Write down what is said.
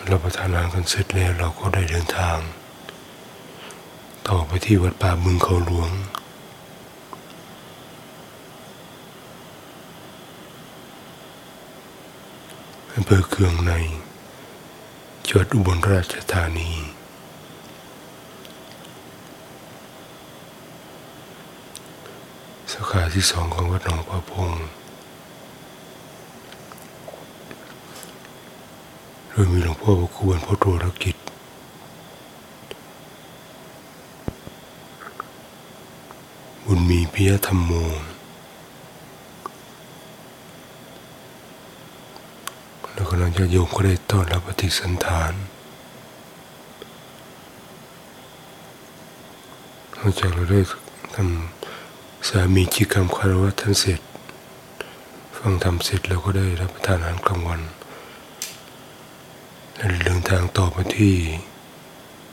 รับประทานอาหารกันเสร็จแล้วเราก็ได้เดินทางต่อไปที่วัดป่าบึงเขาหลวงอำเภอเคืองในจังหวัดอุบลราชธานีสาขาที่2ของวัดหนองประพงโดยมีหลวงพ่อพระครูบรรพตโธรกิจบุญมีปิยธรรมโมแล้วก็หลังจากโยมก็ได้ต้อนรับปฏิสันถานหลังจากเราได้ทำสามีจิกรรมคารวะท่านเสร็จฟังธรรมเสร็จเราก็ได้รับประทานอาหารกลางวันและเดินทางต่อไปที่